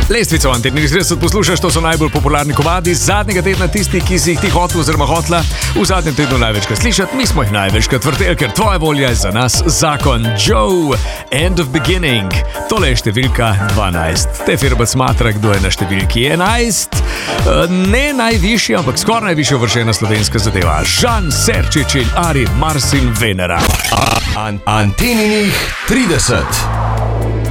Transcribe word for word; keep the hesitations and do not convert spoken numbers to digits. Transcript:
Lestvico Antena trideset poslušaš, to so najbolj popularni komadi zadnjega tedna, tisti, ki si jih ti hotel oziroma hotla v zadnjem tednu največkrat slišati, mi smo jih največkrat vrteli, ker tvoja volja je za nas zakon. Joe, End of Beginning, tole je številka dvanajst. Te firbac matra, kdo je na številki enajst. Ne najvišja, ampak skoraj najvišja vršena slovenska zadeva. Žan Serčič in Ari Marsin Venera. Anteninih trideset.